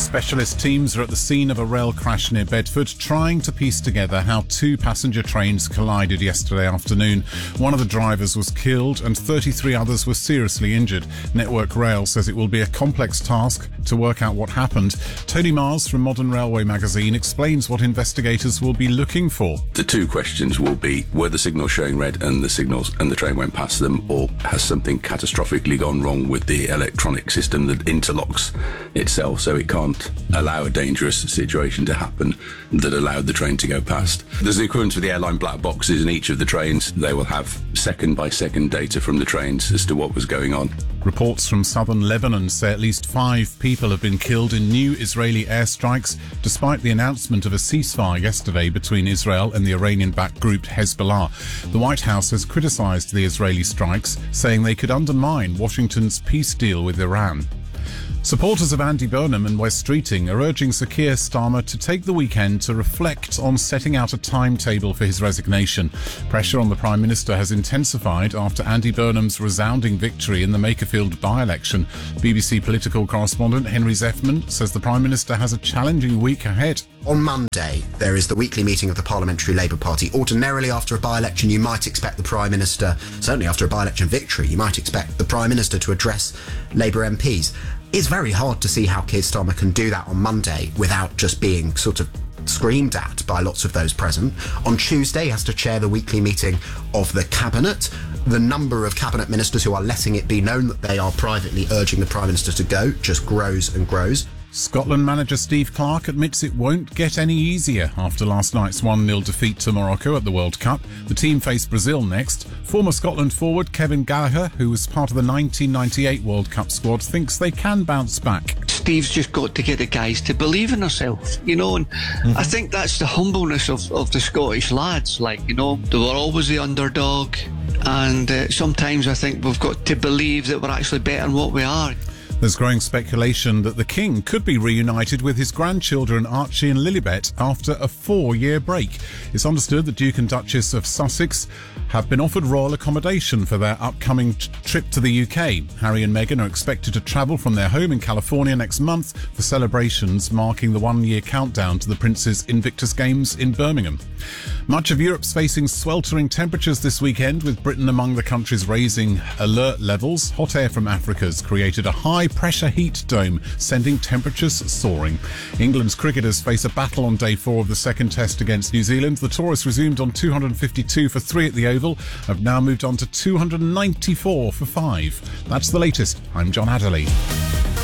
Specialist teams are at the scene of a rail crash near Bedford, trying to piece together how two passenger trains collided yesterday afternoon. One of the drivers was killed and 33 others were seriously injured. Network Rail says it will be a complex task to work out what happened. Tony Mars from Modern Railway magazine explains what investigators will be looking for. The two questions will be, were the signals showing red and the train went past them, or has something catastrophically gone wrong with the electronic system that interlocks itself so it can't allow a dangerous situation to happen that allowed the train to go past. There's the equivalent of the airline black boxes in each of the trains. They will have second by second data from the trains as to what was going on. Reports from southern Lebanon say at least 5 people have been killed in new Israeli airstrikes, despite the announcement of a ceasefire yesterday between Israel and the Iranian-backed group Hezbollah. The White House has criticised the Israeli strikes, saying they could undermine Washington's peace deal with Iran. Supporters of Andy Burnham and Wes Streeting are urging Sir Keir Starmer to take the weekend to reflect on setting out a timetable for his resignation. Pressure on the Prime Minister has intensified after Andy Burnham's resounding victory in the Makerfield by-election. BBC political correspondent Henry Zeffman says the Prime Minister has a challenging week ahead. On Monday, there is the weekly meeting of the Parliamentary Labour Party. Ordinarily, after a by-election, you might expect the Prime Minister, certainly after a by-election victory, you might expect the Prime Minister to address Labour MPs. It's very hard to see how Keir Starmer can do that on Monday without just being sort of screamed at by lots of those present. On Tuesday, he has to chair the weekly meeting of the Cabinet. The number of Cabinet ministers who are letting it be known that they are privately urging the Prime Minister to go just grows and grows. Scotland manager Steve Clarke admits it won't get any easier after last night's 1-0 defeat to Morocco at the World Cup. The team face Brazil next. Former Scotland forward Kevin Gallagher, who was part of the 1998 World Cup squad, thinks they can bounce back. Steve's just got to get the guys to believe in themselves, and I think that's the humbleness of the Scottish lads. They were always the underdog, and sometimes I think we've got to believe that we're actually better than what we are. There's growing speculation that the King could be reunited with his grandchildren Archie and Lilibet after a 4-year break. It's understood the Duke and Duchess of Sussex have been offered royal accommodation for their upcoming trip to the UK. Harry and Meghan are expected to travel from their home in California next month for celebrations marking the 1-year countdown to the Prince's Invictus Games in Birmingham. Much of Europe's facing sweltering temperatures this weekend, with Britain among the countries raising alert levels. Hot air from Africa has created a high-pressure heat dome, sending temperatures soaring. England's cricketers face a battle on day 4 of the second test against New Zealand. The Tourists resumed on 252 for 3 at the Oval, have now moved on to 294 for 5. That's the latest. I'm John Adderley.